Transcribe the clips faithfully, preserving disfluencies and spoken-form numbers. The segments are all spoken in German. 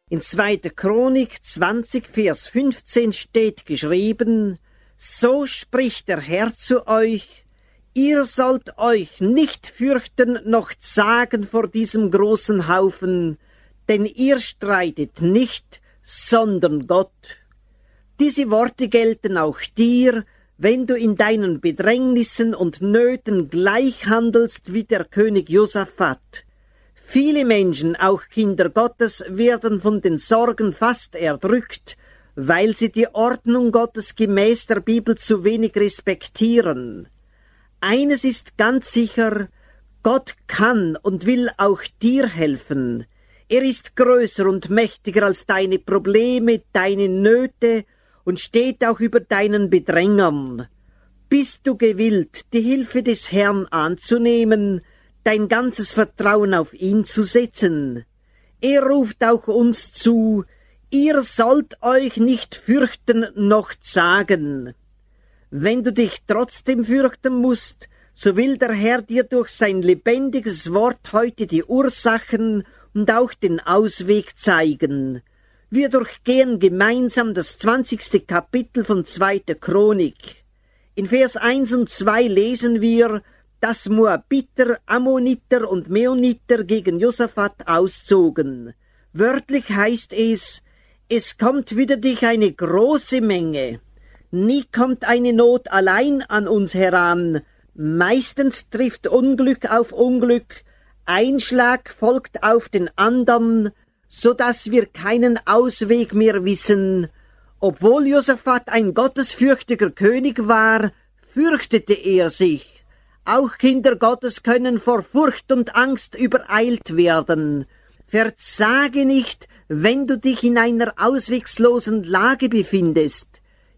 In zweiter Chronik zwanzig, Vers fünfzehn steht geschrieben: So spricht der Herr zu euch: Ihr sollt euch nicht fürchten noch zagen vor diesem großen Haufen, denn ihr streitet nicht, sondern Gott. Diese Worte gelten auch dir, wenn du in deinen Bedrängnissen und Nöten gleich handelst wie der König Josaphat. Viele Menschen, auch Kinder Gottes, werden von den Sorgen fast erdrückt, weil sie die Ordnung Gottes gemäß der Bibel zu wenig respektieren. Eines ist ganz sicher: Gott kann und will auch dir helfen. Er ist größer und mächtiger als deine Probleme, deine Nöte und steht auch über deinen Bedrängern. Bist du gewillt, die Hilfe des Herrn anzunehmen, dein ganzes Vertrauen auf ihn zu setzen? Er ruft auch uns zu: Ihr sollt euch nicht fürchten noch zagen. Wenn du dich trotzdem fürchten musst, so will der Herr dir durch sein lebendiges Wort heute die Ursachen und auch den Ausweg zeigen. Wir durchgehen gemeinsam das zwanzigste Kapitel von zweiter Chronik. In Vers eins und zwei lesen wir, dass Moabiter, Ammoniter und Meoniter gegen Josaphat auszogen. Wörtlich heißt es: Es kommt wider dich eine große Menge. Nie kommt eine Not allein an uns heran. Meistens trifft Unglück auf Unglück. Ein Schlag folgt auf den andern, so dass wir keinen Ausweg mehr wissen. Obwohl Josaphat ein gottesfürchtiger König war, fürchtete er sich. Auch Kinder Gottes können vor Furcht und Angst übereilt werden. Verzage nicht, wenn du dich in einer ausweglosen Lage befindest.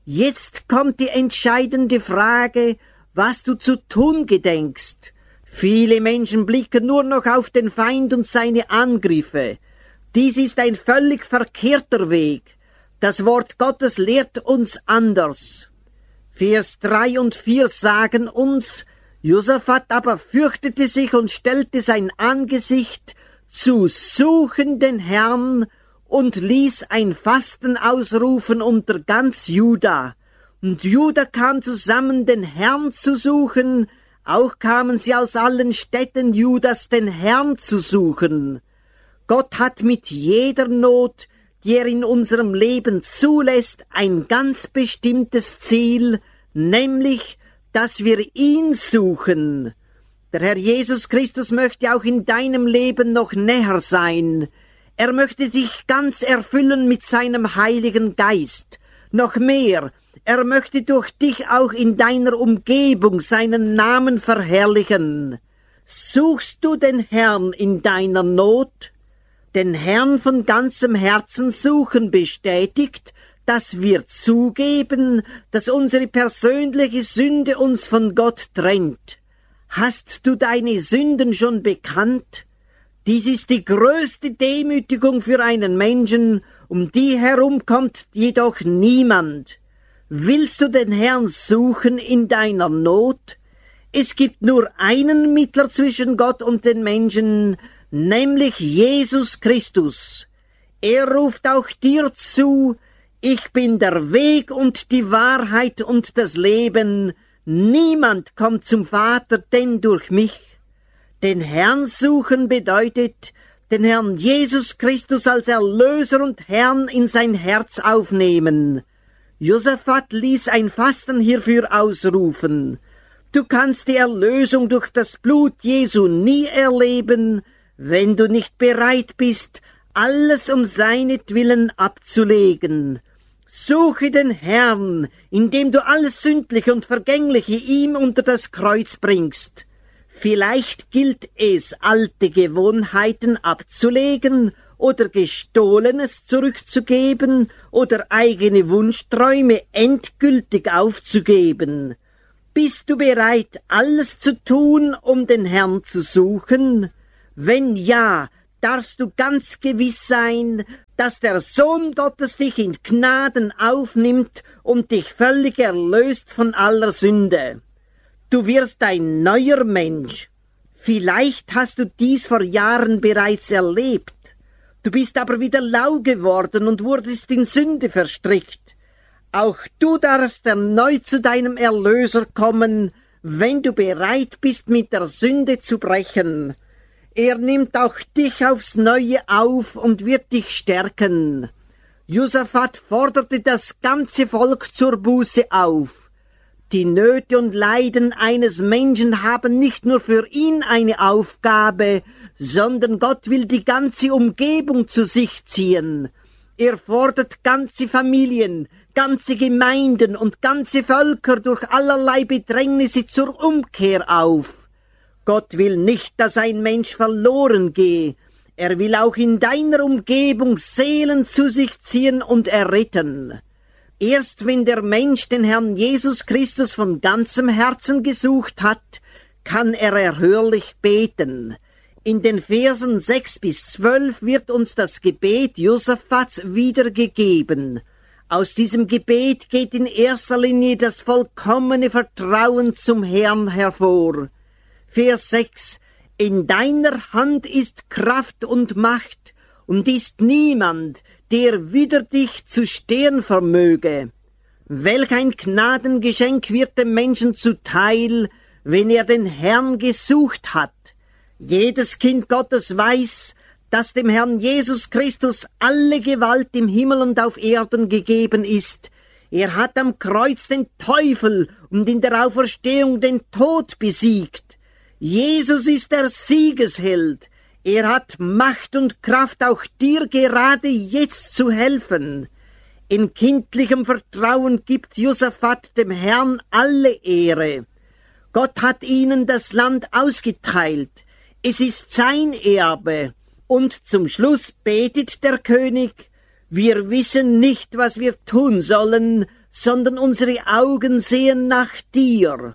Jetzt kommt die entscheidende Frage, was du zu tun gedenkst. Viele Menschen blicken nur noch auf den Feind und seine Angriffe. Dies ist ein völlig verkehrter Weg. Das Wort Gottes lehrt uns anders. Vers drei und vier sagen uns: Josaphat aber fürchtete sich und stellte sein Angesicht zu suchen den Herrn und ließ ein Fasten ausrufen unter ganz Juda. Und Juda kam zusammen, den Herrn zu suchen. Auch kamen sie aus allen Städten Judas, den Herrn zu suchen. Gott hat mit jeder Not, die er in unserem Leben zulässt, ein ganz bestimmtes Ziel, nämlich, dass wir ihn suchen. Der Herr Jesus Christus möchte auch in deinem Leben noch näher sein. Er möchte dich ganz erfüllen mit seinem Heiligen Geist. Noch mehr, er möchte durch dich auch in deiner Umgebung seinen Namen verherrlichen. Suchst du den Herrn in deiner Not? Den Herrn von ganzem Herzen suchen bestätigt, dass wir zugeben, dass unsere persönliche Sünde uns von Gott trennt. Hast du deine Sünden schon bekannt? Dies ist die größte Demütigung für einen Menschen, um die herum kommt jedoch niemand. Willst du den Herrn suchen in deiner Not? Es gibt nur einen Mittler zwischen Gott und den Menschen, nämlich Jesus Christus. Er ruft auch dir zu: Ich bin der Weg und die Wahrheit und das Leben. Niemand kommt zum Vater, denn durch mich. Den Herrn suchen bedeutet, den Herrn Jesus Christus als Erlöser und Herrn in sein Herz aufnehmen. Josaphat ließ ein Fasten hierfür ausrufen. Du kannst die Erlösung durch das Blut Jesu nie erleben, wenn du nicht bereit bist, alles um seinetwillen abzulegen. Suche den Herrn, indem du alles Sündliche und Vergängliche ihm unter das Kreuz bringst. Vielleicht gilt es, alte Gewohnheiten abzulegen oder Gestohlenes zurückzugeben oder eigene Wunschträume endgültig aufzugeben. Bist du bereit, alles zu tun, um den Herrn zu suchen? Wenn ja, darfst du ganz gewiss sein, dass der Sohn Gottes dich in Gnaden aufnimmt und dich völlig erlöst von aller Sünde. Du wirst ein neuer Mensch. Vielleicht hast du dies vor Jahren bereits erlebt. Du bist aber wieder lau geworden und wurdest in Sünde verstrickt. Auch du darfst erneut zu deinem Erlöser kommen, wenn du bereit bist, mit der Sünde zu brechen. Er nimmt auch dich aufs Neue auf und wird dich stärken. Josaphat forderte das ganze Volk zur Buße auf. Die Nöte und Leiden eines Menschen haben nicht nur für ihn eine Aufgabe, sondern Gott will die ganze Umgebung zu sich ziehen. Er fordert ganze Familien, ganze Gemeinden und ganze Völker durch allerlei Bedrängnisse zur Umkehr auf. Gott will nicht, dass ein Mensch verloren gehe. Er will auch in deiner Umgebung Seelen zu sich ziehen und erretten. Erst wenn der Mensch den Herrn Jesus Christus von ganzem Herzen gesucht hat, kann er erhörlich beten. In den Versen sechs bis zwölf wird uns das Gebet Josaphats wiedergegeben. Aus diesem Gebet geht in erster Linie das vollkommene Vertrauen zum Herrn hervor. Vers sechs: In deiner Hand ist Kraft und Macht, und ist niemand, der wider dich zu stehen vermöge. Welch ein Gnadengeschenk wird dem Menschen zuteil, wenn er den Herrn gesucht hat. Jedes Kind Gottes weiß, dass dem Herrn Jesus Christus alle Gewalt im Himmel und auf Erden gegeben ist. Er hat am Kreuz den Teufel und in der Auferstehung den Tod besiegt. Jesus ist der Siegesheld. Er hat Macht und Kraft, auch dir gerade jetzt zu helfen. In kindlichem Vertrauen gibt Josaphat dem Herrn alle Ehre. Gott hat ihnen das Land ausgeteilt. Es ist sein Erbe. Und zum Schluss betet der König: Wir wissen nicht, was wir tun sollen, sondern unsere Augen sehen nach dir.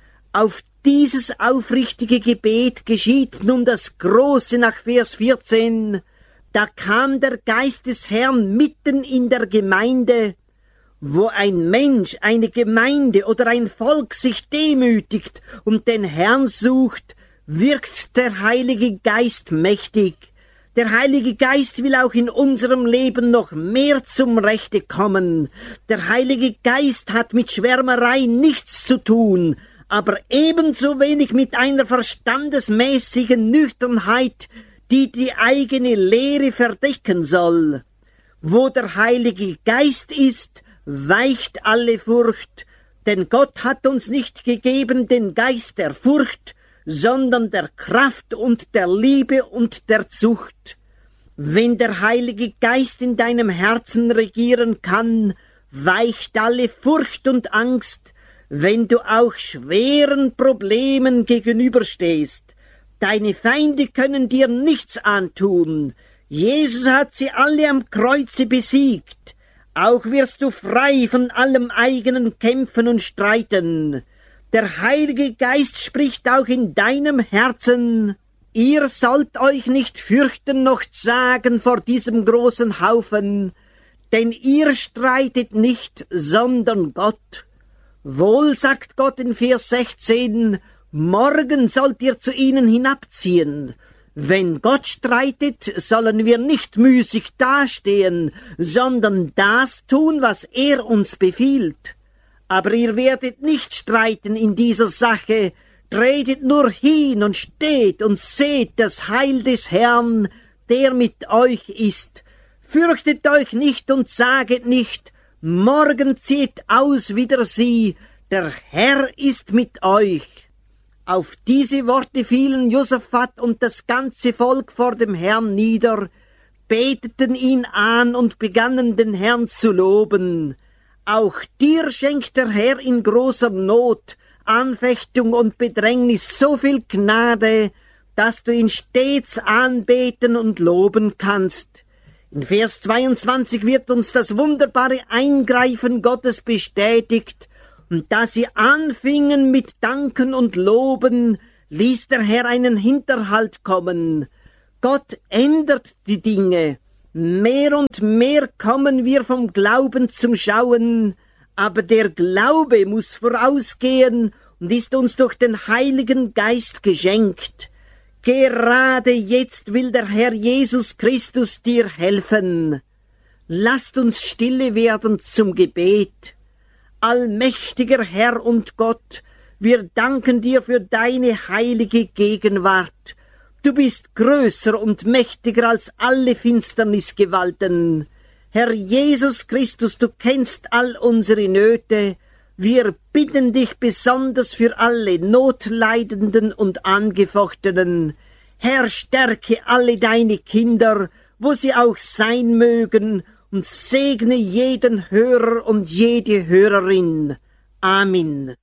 Auf dieses aufrichtige Gebet geschieht nun das Große nach Vers vierzehn. Da kam der Geist des Herrn mitten in der Gemeinde. Wo ein Mensch, eine Gemeinde oder ein Volk sich demütigt und den Herrn sucht, wirkt der Heilige Geist mächtig. Der Heilige Geist will auch in unserem Leben noch mehr zum Rechte kommen. Der Heilige Geist hat mit Schwärmerei nichts zu tun, aber ebenso wenig mit einer verstandesmäßigen Nüchternheit, die die eigene Lehre verdecken soll. Wo der Heilige Geist ist, weicht alle Furcht, denn Gott hat uns nicht gegeben den Geist der Furcht, sondern der Kraft und der Liebe und der Zucht. Wenn der Heilige Geist in deinem Herzen regieren kann, weicht alle Furcht und Angst, wenn du auch schweren Problemen gegenüberstehst. Deine Feinde können dir nichts antun. Jesus hat sie alle am Kreuze besiegt. Auch wirst du frei von allem eigenen Kämpfen und Streiten. Der Heilige Geist spricht auch in deinem Herzen: Ihr sollt euch nicht fürchten noch zagen vor diesem großen Haufen, denn ihr streitet nicht, sondern Gott. Wohl, sagt Gott in Vers sechzehn, morgen sollt ihr zu ihnen hinabziehen. Wenn Gott streitet, sollen wir nicht müßig dastehen, sondern das tun, was er uns befiehlt. Aber ihr werdet nicht streiten in dieser Sache, tretet nur hin und steht und seht das Heil des Herrn, der mit euch ist. Fürchtet euch nicht und saget nicht: Morgen zieht aus wider sie, der Herr ist mit euch. Auf diese Worte fielen Josaphat und das ganze Volk vor dem Herrn nieder, beteten ihn an und begannen den Herrn zu loben. Auch dir schenkt der Herr in großer Not, Anfechtung und Bedrängnis so viel Gnade, dass du ihn stets anbeten und loben kannst. In Vers zweiundzwanzig wird uns das wunderbare Eingreifen Gottes bestätigt, und da sie anfingen mit Danken und Loben, ließ der Herr einen Hinterhalt kommen. Gott ändert die Dinge. Mehr und mehr kommen wir vom Glauben zum Schauen, aber der Glaube muss vorausgehen und ist uns durch den Heiligen Geist geschenkt. Gerade jetzt will der Herr Jesus Christus dir helfen. Lasst uns stille werden zum Gebet. Allmächtiger Herr und Gott, wir danken dir für deine heilige Gegenwart. Du bist größer und mächtiger als alle Finsternisgewalten. Herr Jesus Christus, du kennst all unsere Nöte. Wir bitten dich besonders für alle Notleidenden und Angefochtenen. Herr, stärke alle deine Kinder, wo sie auch sein mögen, und segne jeden Hörer und jede Hörerin. Amen.